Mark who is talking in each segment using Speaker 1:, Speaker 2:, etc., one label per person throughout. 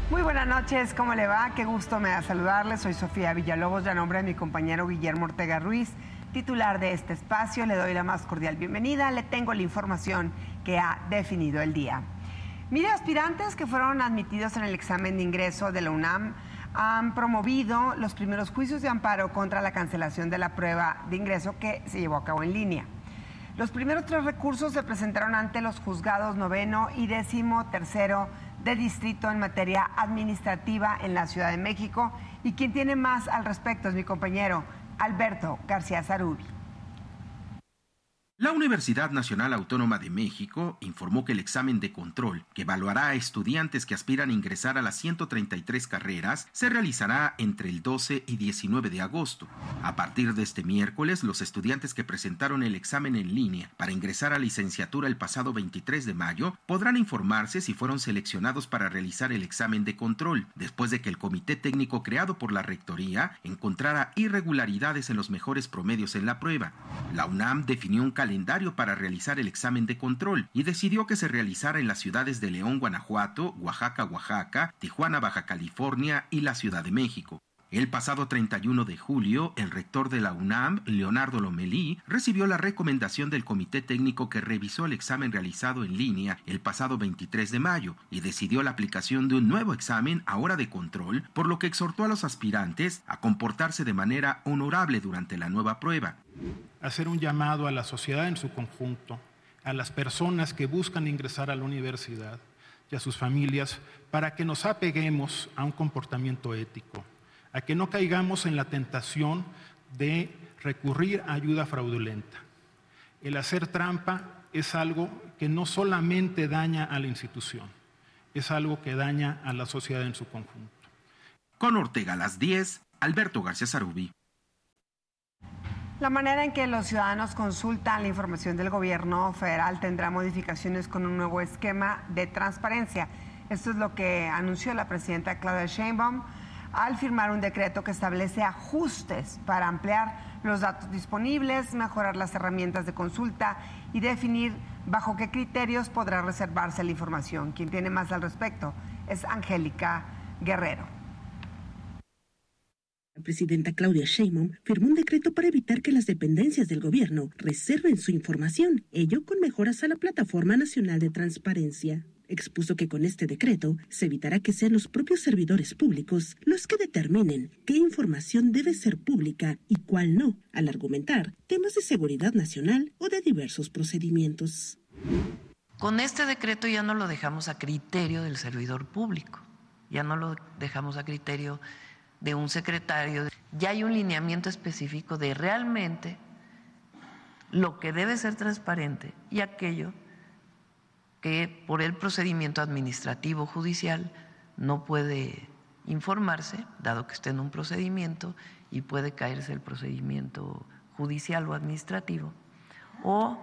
Speaker 1: Muy buenas noches, ¿cómo le va? Qué gusto me da saludarle. Soy Sofía Villalobos y a nombre de mi compañero Guillermo Ortega Ruiz, titular de este espacio, le doy la más cordial bienvenida. Le tengo la información que ha definido el día. Mire, aspirantes que fueron admitidos en el examen de ingreso de la UNAM han promovido los primeros juicios de amparo contra la cancelación de la prueba de ingreso que se llevó a cabo en línea. Los primeros 3 recursos se presentaron ante los juzgados 9º y 13º de distrito en materia administrativa en la Ciudad de México, y quien tiene más al respecto es mi compañero Alberto García Zarubi.
Speaker 2: La Universidad Nacional Autónoma de México informó que el examen de control, que evaluará a estudiantes que aspiran a ingresar a las 133 carreras, se realizará entre el 12 y 19 de agosto. A partir de este miércoles, los estudiantes que presentaron el examen en línea para ingresar a licenciatura el pasado 23 de mayo podrán informarse si fueron seleccionados para realizar el examen de control, después de que el comité técnico creado por la Rectoría encontrara irregularidades en los mejores promedios en la prueba. La UNAM definió un calendario para realizar el examen de control y decidió que se realizara en las ciudades de León, Guanajuato, Oaxaca, Tijuana, Baja California y la Ciudad de México. El pasado 31 de julio, el rector de la UNAM, Leonardo Lomelí, recibió la recomendación del comité técnico que revisó el examen realizado en línea el pasado 23 de mayo y decidió la aplicación de un nuevo examen ahora de control, por lo que exhortó a los aspirantes a comportarse de manera honorable durante la nueva prueba.
Speaker 3: Hacer un llamado a la sociedad en su conjunto, a las personas que buscan ingresar a la universidad y a sus familias, para que nos apeguemos a un comportamiento ético, a que no caigamos en la tentación de recurrir a ayuda fraudulenta. El hacer trampa es algo que no solamente daña a la institución, es algo que daña a la sociedad en su conjunto.
Speaker 2: Con Ortega a las 10, Alberto García Zarubi.
Speaker 1: La manera en que los ciudadanos consultan la información del gobierno federal tendrá modificaciones con un nuevo esquema de transparencia. Esto es lo que anunció la presidenta Claudia Sheinbaum al firmar un decreto que establece ajustes para ampliar los datos disponibles, mejorar las herramientas de consulta y definir bajo qué criterios podrá reservarse la información. Quien tiene más al respecto es Angélica Guerrero.
Speaker 4: La presidenta Claudia Sheinbaum firmó un decreto para evitar que las dependencias del gobierno reserven su información, ello con mejoras a la Plataforma Nacional de Transparencia. Expuso que con este decreto se evitará que sean los propios servidores públicos los que determinen qué información debe ser pública y cuál no, al argumentar temas de seguridad nacional o de diversos procedimientos.
Speaker 5: Con este decreto ya no lo dejamos a criterio del servidor público, ya no lo dejamos a criterio de un secretario. Ya hay un lineamiento específico de realmente lo que debe ser transparente y aquello que por el procedimiento administrativo judicial no puede informarse, dado que esté en un procedimiento y puede caerse el procedimiento judicial o administrativo, o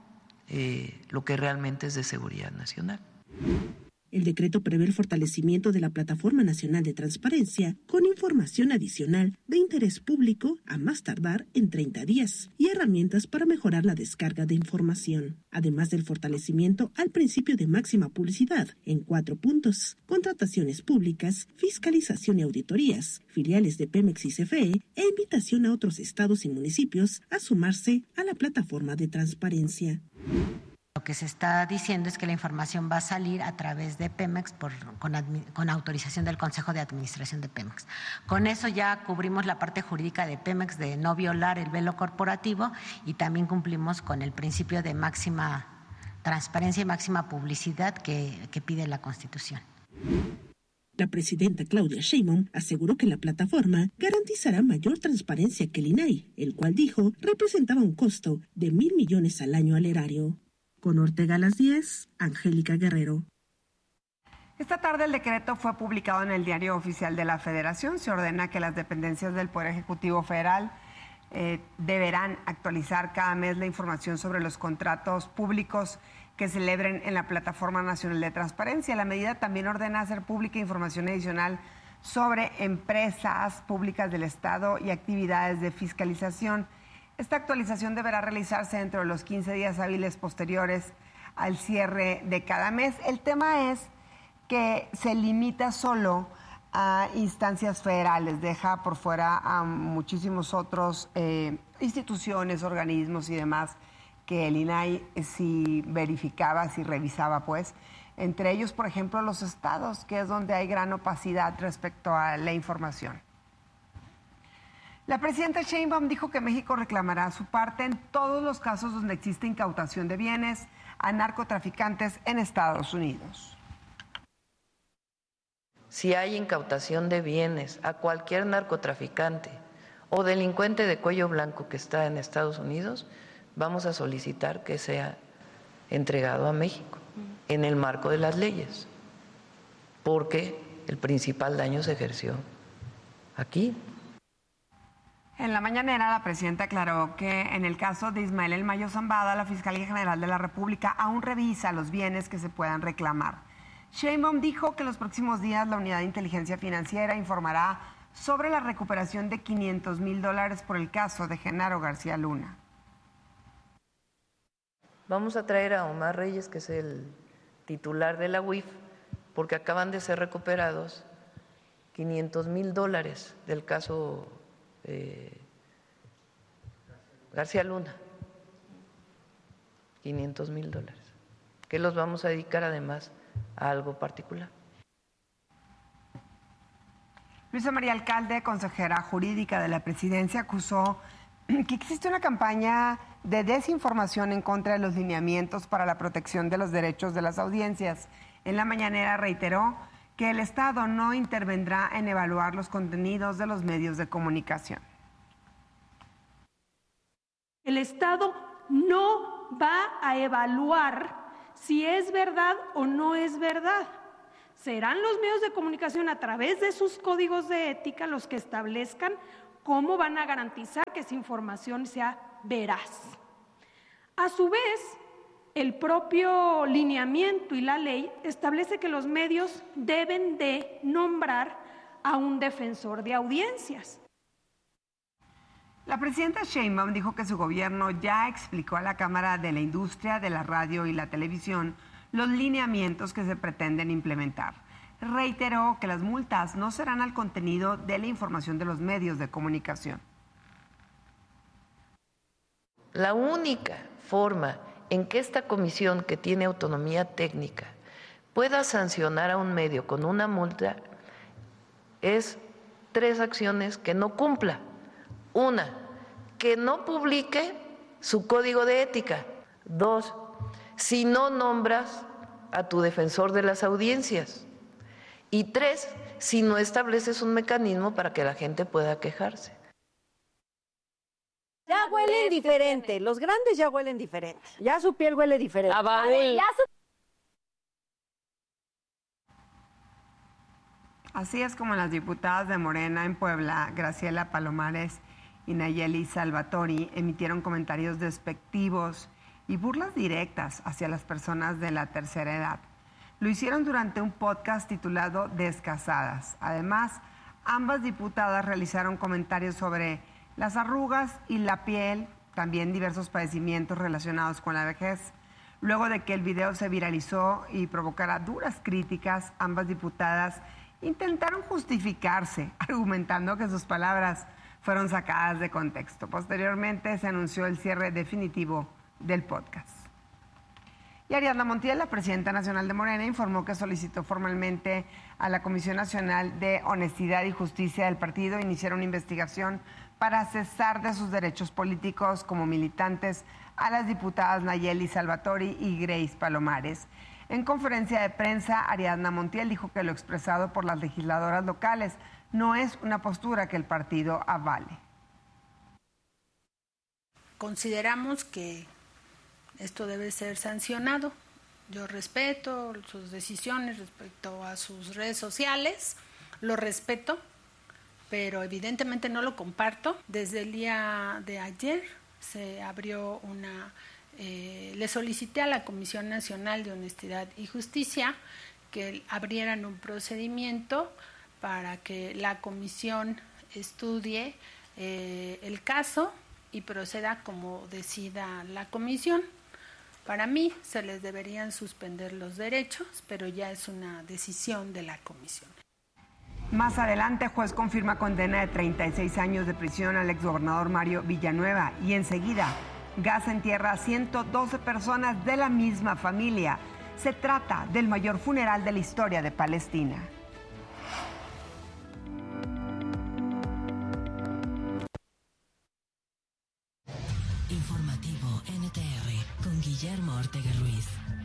Speaker 5: lo que realmente es de seguridad nacional.
Speaker 4: El decreto prevé el fortalecimiento de la Plataforma Nacional de Transparencia con información adicional de interés público a más tardar en 30 días y herramientas para mejorar la descarga de información, además del fortalecimiento al principio de máxima publicidad en 4 puntos: contrataciones públicas, fiscalización y auditorías, filiales de Pemex y CFE e invitación a otros estados y municipios a sumarse a la plataforma de transparencia.
Speaker 6: Lo que se está diciendo es que la información va a salir a través de Pemex con autorización del Consejo de Administración de Pemex. Con eso ya cubrimos la parte jurídica de Pemex de no violar el velo corporativo y también cumplimos con el principio de máxima transparencia y máxima publicidad que pide la Constitución.
Speaker 4: La presidenta Claudia Sheinbaum aseguró que la plataforma garantizará mayor transparencia que el INAI, el cual dijo representaba un costo de 1,000 millones al año al erario. Con Ortega a las 10, Angélica Guerrero.
Speaker 1: Esta tarde el decreto fue publicado en el Diario Oficial de la Federación. Se ordena que las dependencias del Poder Ejecutivo Federal deberán actualizar cada mes la información sobre los contratos públicos que celebren en la Plataforma Nacional de Transparencia. La medida también ordena hacer pública información adicional sobre empresas públicas del Estado y actividades de fiscalización. Esta actualización deberá realizarse dentro de los 15 días hábiles posteriores al cierre de cada mes. El tema es que se limita solo a instancias federales, deja por fuera a muchísimos otros instituciones, organismos y demás que el INAI sí verificaba, sí revisaba, pues. Entre ellos, por ejemplo, los estados, que es donde hay gran opacidad respecto a la información. La presidenta Sheinbaum dijo que México reclamará su parte en todos los casos donde existe incautación de bienes a narcotraficantes en Estados Unidos.
Speaker 5: Si hay incautación de bienes a cualquier narcotraficante o delincuente de cuello blanco que está en Estados Unidos, vamos a solicitar que sea entregado a México en el marco de las leyes, porque el principal daño se ejerció aquí.
Speaker 1: En la mañanera, la presidenta aclaró que en el caso de Ismael El Mayo Zambada, la Fiscalía General de la República aún revisa los bienes que se puedan reclamar. Sheinbaum dijo que en los próximos días la Unidad de Inteligencia Financiera informará sobre la recuperación de $500,000 por el caso de Genaro García Luna.
Speaker 5: Vamos a traer a Omar Reyes, que es el titular de la UIF, porque acaban de ser recuperados $500,000 del caso García Luna. $500,000, que los vamos a dedicar además a algo particular.
Speaker 1: Luisa María Alcalde, consejera jurídica de la presidencia, acusó que existe una campaña de desinformación en contra de los lineamientos para la protección de los derechos de las audiencias. En la mañanera reiteró que el Estado no intervendrá en evaluar los contenidos de los medios de comunicación.
Speaker 7: El Estado no va a evaluar si es verdad o no es verdad. Serán los medios de comunicación a través de sus códigos de ética los que establezcan cómo van a garantizar que esa información sea veraz. A su vez, el propio lineamiento y la ley establece que los medios deben de nombrar a un defensor de audiencias.
Speaker 1: La presidenta Sheinbaum dijo que su gobierno ya explicó a la Cámara de la Industria de la Radio y la Televisión los lineamientos que se pretenden implementar. Reiteró que las multas no serán al contenido de la información de los medios de comunicación.
Speaker 5: La única forma en que esta comisión, que tiene autonomía técnica, pueda sancionar a un medio con una multa es 3 acciones que no cumpla. Una, que no publique su código de ética. 2, si no nombras a tu defensor de las audiencias. Y 3, si no estableces un mecanismo para que la gente pueda quejarse.
Speaker 8: Ya huelen diferente, los grandes ya huelen diferente. Ya su piel huele diferente.
Speaker 1: Así es como las diputadas de Morena en Puebla, Graciela Palomares y Nayeli Salvatori, emitieron comentarios despectivos y burlas directas hacia las personas de la tercera edad. Lo hicieron durante un podcast titulado Descasadas. Además, ambas diputadas realizaron comentarios sobre las arrugas y la piel, también diversos padecimientos relacionados con la vejez. Luego de que el video se viralizó y provocara duras críticas, ambas diputadas intentaron justificarse, argumentando que sus palabras fueron sacadas de contexto. Posteriormente se anunció el cierre definitivo del podcast. Y Ariadna Montiel, la presidenta nacional de Morena, informó que solicitó formalmente a la Comisión Nacional de Honestidad y Justicia del partido iniciar una investigación para cesar de sus derechos políticos como militantes a las diputadas Nayeli Salvatori y Grace Palomares. En conferencia de prensa, Ariadna Montiel dijo que lo expresado por las legisladoras locales no es una postura que el partido avale.
Speaker 9: Consideramos que esto debe ser sancionado. Yo respeto sus decisiones respecto a sus redes sociales, lo respeto, pero evidentemente no lo comparto. Desde el día de ayer se abrió le solicité a la Comisión Nacional de Honestidad y Justicia que abrieran un procedimiento para que la comisión estudie el caso y proceda como decida la comisión. Para mí se les deberían suspender los derechos, pero ya es una decisión de la comisión.
Speaker 1: Más adelante, juez confirma condena de 36 años de prisión al exgobernador Mario Villanueva y enseguida Gaza entierra a 112 personas de la misma familia. Se trata del mayor funeral de la historia de Palestina.
Speaker 10: Informativo NTR con Guillermo Ortega Ruiz.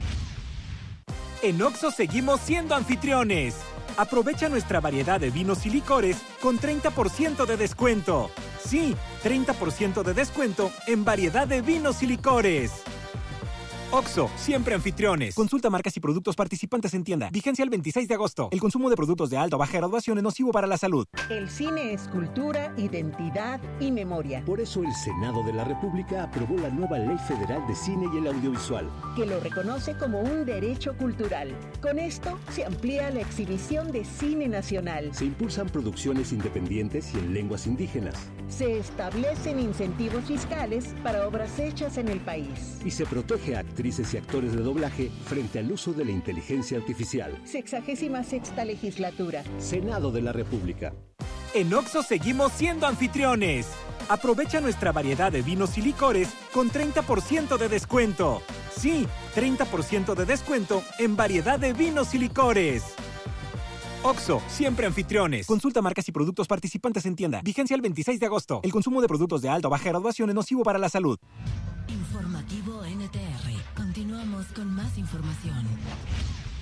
Speaker 11: En Oxxo seguimos siendo anfitriones. Aprovecha nuestra variedad de vinos y licores con 30% de descuento. Sí, 30% de descuento en variedad de vinos y licores. Oxxo, siempre anfitriones. Consulta marcas y productos participantes en tienda. Vigencia el 26 de agosto. El consumo de productos de alta o baja graduación es nocivo para la salud.
Speaker 12: El cine es cultura, identidad y memoria.
Speaker 13: Por eso el Senado de la República aprobó la nueva Ley Federal de Cine y el Audiovisual,
Speaker 12: que lo reconoce como un derecho cultural. Con esto se amplía la exhibición de cine nacional.
Speaker 13: Se impulsan producciones independientes y en lenguas indígenas.
Speaker 12: Se establecen incentivos fiscales para obras hechas en el país.
Speaker 13: Y se protege a actrices y actores de doblaje frente al uso de la inteligencia artificial.
Speaker 12: 66ª legislatura.
Speaker 13: Senado de la República.
Speaker 11: En Oxxo seguimos siendo anfitriones. Aprovecha nuestra variedad de vinos y licores con 30% de descuento. Sí, 30% de descuento en variedad de vinos y licores. Oxxo, siempre anfitriones. Consulta marcas y productos participantes en tienda. Vigencia el 26 de agosto. El consumo de productos de alta o baja graduación es nocivo para la salud.
Speaker 10: Informativo NTR. Continuamos con más información.